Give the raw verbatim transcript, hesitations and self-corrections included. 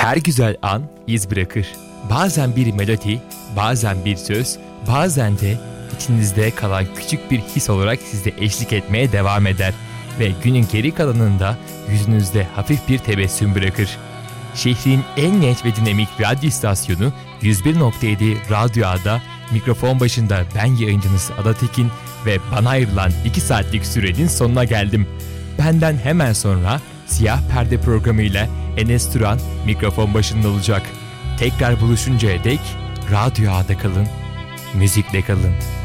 Her güzel an iz bırakır. Bazen bir melodi, bazen bir söz, bazen de içinizde kalan küçük bir his olarak size eşlik etmeye devam eder. Ve günün geri kalanında yüzünüzde hafif bir tebessüm bırakır. Şehrin en genç ve dinamik radyo istasyonu yüz bir nokta yedi Radyo A'da mikrofon başında ben yayıncınız Ada Tekin ve bana ayrılan iki saatlik sürenin sonuna geldim. Benden hemen sonra Siyah Perde programıyla Enes Turan mikrofon başında olacak. Tekrar buluşuncaya dek Radyo A'da kalın, müzikle kalın.